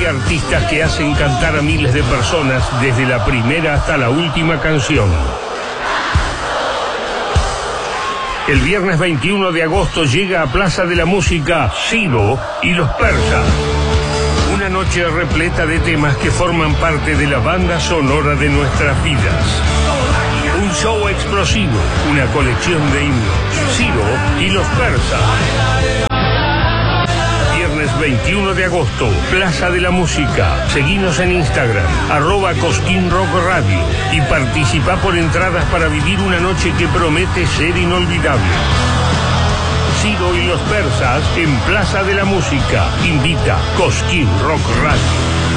y artistas que hacen cantar a miles de personas desde la primera hasta la última canción. El viernes 21 de agosto llega a Plaza de la Música Ciro y los Persas. Una noche repleta de temas que forman parte de la banda sonora de nuestras vidas. Un show explosivo, una colección de himnos. Ciro y los Persas. Viernes 21 de agosto, Plaza de la Música. Seguinos en Instagram, @CosquínRockRadio, y participa por entradas para vivir una noche que promete ser inolvidable. Ciro y los Persas en Plaza de la Música. Invita Cosquín Rock Radio.